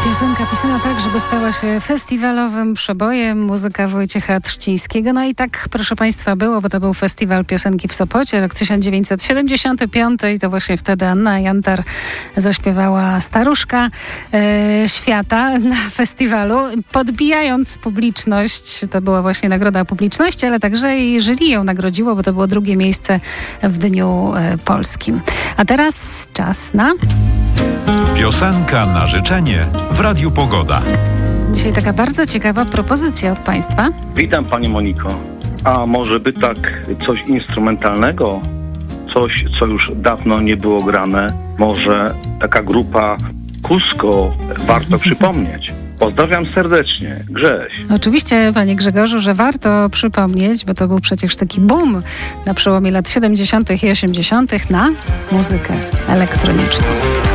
Piosenka pisana tak, żeby stała się festiwalowym przebojem, muzyka Wojciecha Trzcińskiego. No i tak, proszę Państwa, było, bo to był Festiwal Piosenki w Sopocie, rok 1975 i to właśnie wtedy Anna Jantar zaśpiewała Staruszka Świata na festiwalu, podbijając publiczność. To była właśnie nagroda publiczności, ale także i jury ją nagrodziło, bo to było drugie miejsce w Dniu Polskim. A teraz czas na... Piosenka na życzenie w Radiu Pogoda. Dzisiaj taka bardzo ciekawa propozycja od Państwa. Witam Pani Moniko. A może by tak coś instrumentalnego? Coś, co już dawno nie było grane? Może taka grupa Kusko warto przypomnieć? Pozdrawiam serdecznie. Grześ. Oczywiście, Panie Grzegorzu, że warto przypomnieć, bo to był przecież taki boom na przełomie lat 70. i 80. na muzykę elektroniczną.